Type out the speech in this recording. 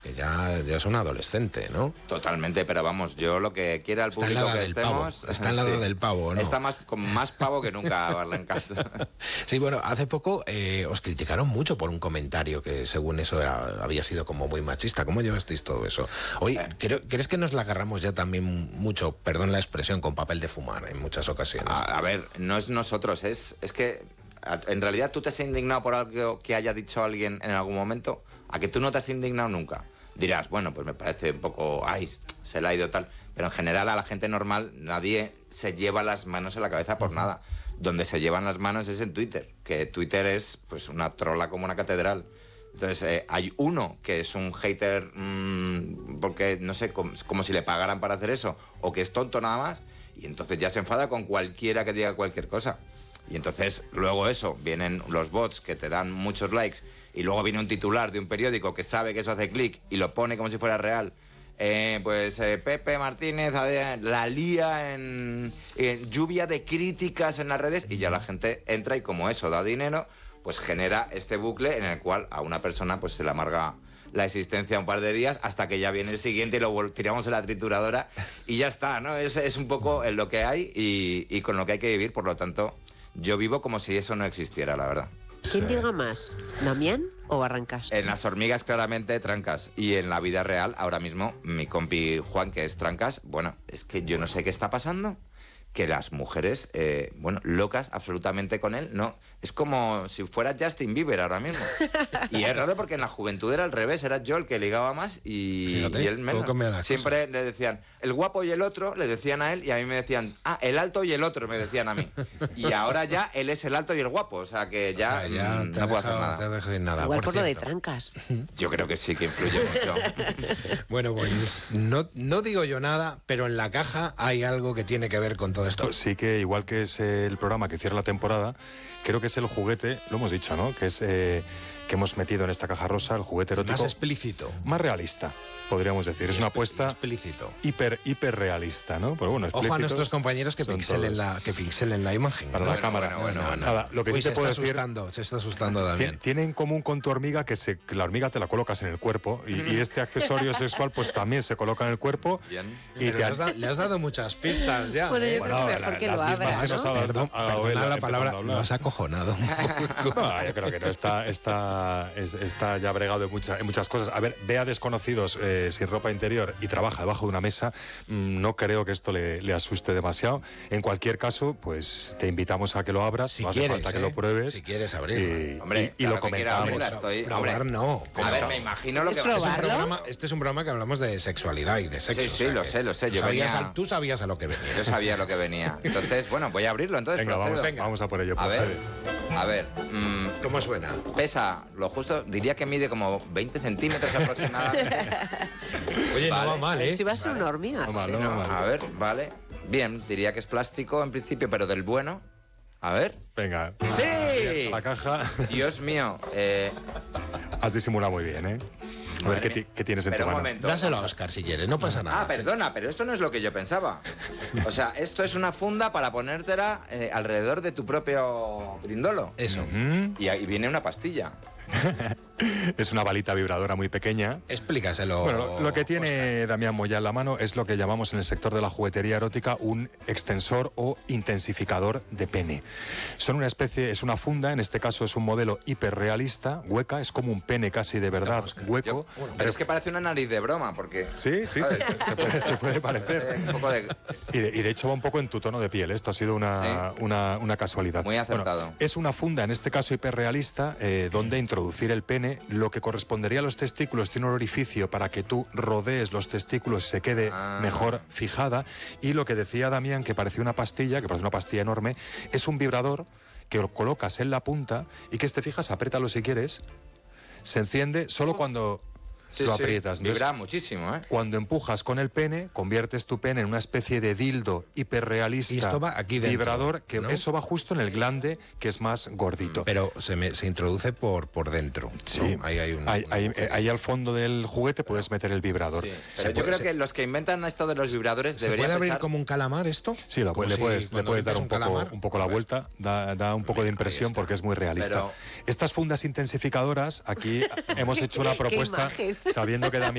que ya es un adolescente, ¿no? Totalmente, pero vamos, yo lo que quiera el público que estemos... Está en la edad del pavo, ¿no? Está con más pavo que nunca, Barlencas. Sí, bueno, hace poco os criticaron mucho por un comentario que según eso había sido como muy machista. ¿Cómo llevasteis todo eso? Oye, ¿crees que nos la agarramos ya también mucho, perdón la expresión, con papel de fumar en muchas ocasiones? A ver, no es nosotros, es que en realidad tú te has indignado por algo que haya dicho alguien en algún momento, a que tú no te has indignado nunca. Dirás, bueno, pues me parece un poco, se le ha ido tal. Pero en general a la gente normal nadie se lleva las manos en la cabeza por nada. Donde se llevan las manos es en Twitter, que Twitter es pues una trola como una catedral. Entonces hay uno que es un hater porque, no sé, como si le pagaran para hacer eso, o que es tonto nada más, y entonces ya se enfada con cualquiera que diga cualquier cosa. Y entonces luego eso, vienen los bots que te dan muchos likes, y luego viene un titular de un periódico que sabe que eso hace clic y lo pone como si fuera real. Pepe Martínez la lía en lluvia de críticas en las redes, y ya la gente entra y como eso da dinero, pues genera este bucle en el cual a una persona pues se le amarga la existencia un par de días hasta que ya viene el siguiente y lo tiramos en la trituradora y ya está, ¿no? Es un poco lo que hay y con lo que hay que vivir, por lo tanto yo vivo como si eso no existiera, la verdad. ¿Quién llega más, Damián o Barrancas? En las hormigas claramente Trancas, y en la vida real ahora mismo mi compi Juan, que es Trancas, bueno, es que yo no sé qué está pasando, que las mujeres, locas absolutamente con él, no, es como si fuera Justin Bieber ahora mismo. Y es raro porque en la juventud era al revés, era yo el que ligaba más y él menos. Siempre le decían, el guapo y el otro, le decían a él, y a mí me decían, el alto y el otro, me decían a mí. Y ahora ya él es el alto y el guapo, o sea que ya, no puedo hacer nada. Igual por lo de Trancas. Yo creo que sí, que influye mucho. Bueno, pues no digo yo nada, pero en la caja hay algo que tiene que ver con todo esto. Sí, que igual que es el programa que cierra la temporada, creo que es el juguete, lo hemos dicho, ¿no? Que es que hemos metido en esta caja rosa, el juguete erótico más explícito, más realista, podríamos decir. Es una apuesta explícito, hiper realista, ¿no? Pero bueno, ojo a nuestros compañeros que pixelen la imagen para la cámara. Bueno. Nada, lo que sí te puedo decir, se está asustando también. Tiene en común con tu hormiga que la hormiga te la colocas en el cuerpo y este accesorio sexual pues también se coloca en el cuerpo. Bien. Y le has dado muchas pistas ya. Bueno, las mismas que nos ha dado. Perdona la palabra, lo has acojonado. No, yo creo que no, está ya bregado en muchas cosas. A ver, ve a desconocidos sin ropa interior y trabaja debajo de una mesa, no creo que esto le asuste demasiado. En cualquier caso, pues te invitamos a que lo abras, si no quieres, hace falta que lo pruebes. Si quieres abrirlo. Hombre, y lo comentamos. Probar no. A ver, me imagino lo que este es un programa que hablamos de sexualidad y de sexo. Sí, lo sé. Tú sabías a lo que venía. Yo sabía lo que venía. Entonces, bueno, voy a abrirlo. Entonces, vamos a por ello. A ver. ¿Cómo suena? Pesa lo justo, diría que mide como 20 centímetros aproximadamente. Oye, no va mal, ¿eh? Si va a ser una hormiga. No mal. A ver, vale. Bien, diría que es plástico en principio, pero del bueno. A ver. Venga. ¡Sí! La caja. Dios mío. Has disimulado muy bien, ¿eh? A ver qué tienes en tu mano. Dáselo a Óscar si quieres, no pasa nada. Perdona, pero esto no es lo que yo pensaba. O sea, esto es una funda para ponértela alrededor de tu propio brindolo. Eso. Y ahí viene una pastilla. Es una balita vibradora muy pequeña. Explícaselo. Bueno, lo que tiene Damián Moya en la mano es lo que llamamos en el sector de la juguetería erótica un extensor o intensificador de pene. Son una especie, es una funda, en este caso es un modelo hiperrealista, hueca, es como un pene casi de verdad, hueco. Pero es que parece una nariz de broma, porque... Sí, se puede parecer. Un poco de... Y de hecho va un poco en tu tono de piel, esto ha sido una casualidad. Muy acertado. Bueno, es una funda, en este caso hiperrealista, donde introducir el pene, lo que correspondería a los testículos, tiene un orificio para que tú rodees los testículos y se quede mejor fijada. Y lo que decía Damián, que parecía una pastilla, que parece una pastilla enorme, es un vibrador que lo colocas en la punta y que te fijas, apriétalo si quieres, se enciende solo cuando... lo aprietas. Sí, vibra muchísimo, ¿eh? Cuando empujas con el pene, conviertes tu pene en una especie de dildo hiperrealista. Y esto va aquí dentro, vibrador, que ¿no? Eso va justo en el glande, que es más gordito. Pero se introduce por dentro. Sí, ¿no? Ahí al fondo del juguete puedes meter el vibrador. Sí. Pero yo creo que los que inventan esto de los vibradores deberían ¿Se puede abrir como un calamar esto? Sí, le puedes dar un poco la vuelta, da un poco de impresión porque es muy realista. Estas fundas intensificadoras, aquí hemos hecho una propuesta sabiendo que Damián